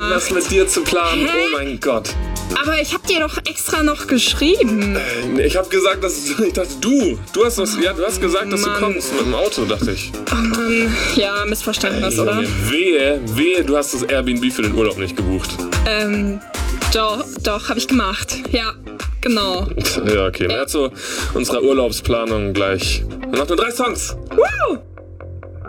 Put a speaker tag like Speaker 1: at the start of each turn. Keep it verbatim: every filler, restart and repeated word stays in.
Speaker 1: das mit dir zu planen. Hä? Oh mein Gott.
Speaker 2: Aber ich hab dir doch extra noch geschrieben.
Speaker 1: Äh, ich hab gesagt, dass ich dachte, du, du hast das, ja, du hast gesagt, dass
Speaker 2: Mann.
Speaker 1: du kommst mit dem Auto, dachte ich.
Speaker 2: Oh Mann, ja, missverstanden das, oder?
Speaker 1: Wehe, wehe, du hast das Airbnb für den Urlaub nicht gebucht.
Speaker 2: Ähm, doch, doch, hab ich gemacht. Ja, genau.
Speaker 1: Ja, okay, mehr zu unserer Urlaubsplanung gleich nach den drei Songs.
Speaker 2: Woo!